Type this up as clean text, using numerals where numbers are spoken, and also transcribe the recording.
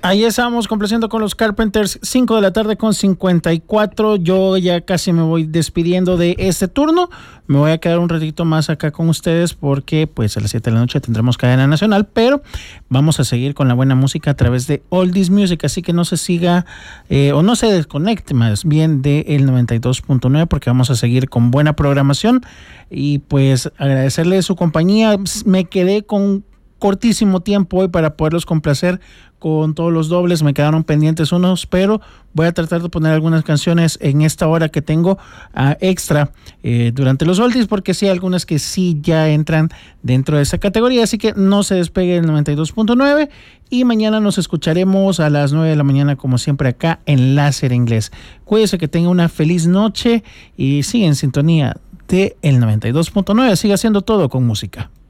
Ahí estamos complaciendo con los Carpenters, 5 de la tarde con 54. Yo ya casi me voy despidiendo de este turno. Me voy a quedar un ratito más acá con ustedes porque pues a las 7 de la noche tendremos cadena nacional, pero vamos a seguir con la buena música a través de Oldies Music, así que no se siga o no se desconecte más bien del 92.9 porque vamos a seguir con buena programación y pues agradecerle su compañía. Me quedé con cortísimo tiempo hoy para poderlos complacer con todos los dobles, me quedaron pendientes unos, pero voy a tratar de poner algunas canciones en esta hora que tengo extra durante los oldies, porque sí hay algunas que sí ya entran dentro de esa categoría, así que no se despegue el 92.9 y mañana nos escucharemos a las 9 de la mañana como siempre acá en Láser Inglés. Cuídese, que tenga una feliz noche y sigue en sintonía de el 92.9, siga haciendo todo con música.